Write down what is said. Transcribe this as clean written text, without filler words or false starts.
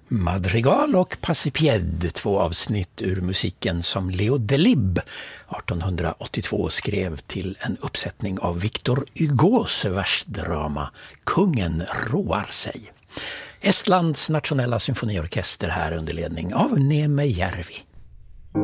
Madrigal och Passipied, två avsnitt ur musiken som Leo Delibes 1882 skrev till en uppsättning av Victor Hugos versdrama Kungen roar sig. Estlands nationella symfoniorkester här under ledning av Neeme Järvi.